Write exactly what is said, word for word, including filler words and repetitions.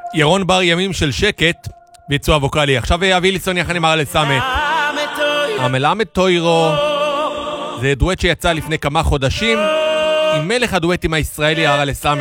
ירון בר ימים של שקט, ביצוע ווקלי. עכשיו אבי ליסון יחד עם הרל סאמת. המלאמת טוירו. זה דואט שיצא לפני כמה חודשים עם מלך הדואטים הישראלי הרל סאמת.